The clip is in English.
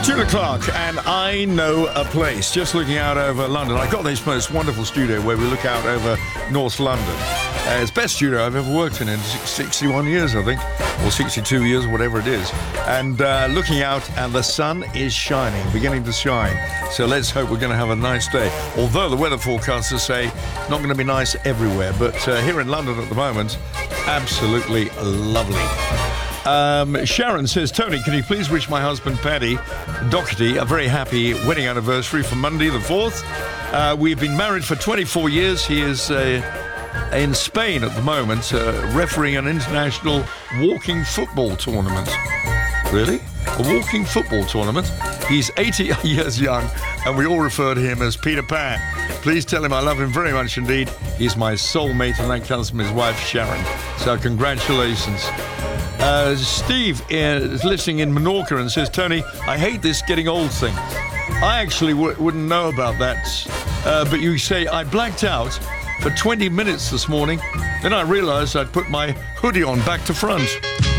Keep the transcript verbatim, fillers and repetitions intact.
Stuart Clark, and I know a place. Just looking out over London. I've got this most wonderful studio where we look out over North London. Uh, it's the best studio I've ever worked in in sixty-one years, I think, or sixty-two years, whatever it is. And uh, looking out, and the sun is shining, beginning to shine. So let's hope we're going to have a nice day. Although the weather forecasters say it's not going to be nice everywhere, but uh, here in London at the moment, absolutely lovely. Um, Sharon says, Tony, can you please wish my husband Paddy Doherty a very happy wedding anniversary for Monday the fourth. Uh, we've been married for twenty-four years. He is uh, in Spain at the moment, uh, refereeing an international walking football tournament. Really? A walking football tournament? He's eighty years young, and we all refer to him as Peter Pan. Please tell him I love him very much indeed. He's my soulmate, and that comes from his wife, Sharon. So congratulations. Uh, Steve is listening in Menorca and says, Tony, I hate this getting old thing. I actually w- wouldn't know about that. Uh, but you say, I blacked out for twenty minutes this morning. Then I realized I'd put my hoodie on back to front.